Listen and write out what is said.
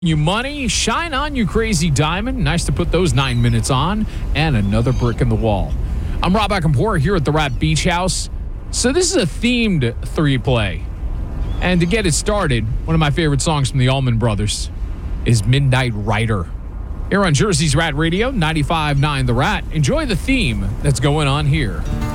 You money, shine on, you crazy diamond. Nice to put those 9 minutes on, and another brick in the wall. I'm Rob Akinpor here at the Rat Beach House. So this is a themed 3-play. And to get it started, one of my favorite songs from the Allman Brothers is Midnight Rider. Here on Jersey's Rat Radio, 95.9 The Rat. Enjoy the theme that's going on here.